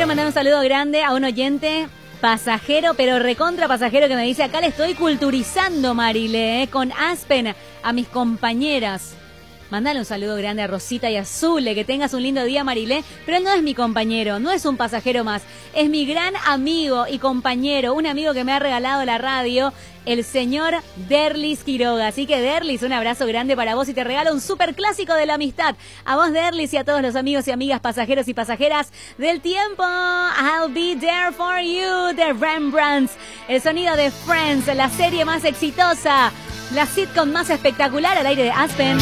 mandar un saludo grande a un oyente pasajero, pero recontra pasajero, que me dice: acá le estoy culturizando, Marile, con Aspen a mis compañeras. Mandale un saludo grande a Rosita y a Zule, que tengas un lindo día, Marilé. Pero él no es mi compañero, no es un pasajero más. Es mi gran amigo y compañero, un amigo que me ha regalado la radio, el señor Derlis Quiroga. Así que, Derlis, un abrazo grande para vos y te regalo un super clásico de la amistad. A vos, Derlis, y a todos los amigos y amigas pasajeros y pasajeras del tiempo. I'll be there for you, de Rembrandts. El sonido de Friends, la serie más exitosa, la sitcom más espectacular, al aire de Aspen.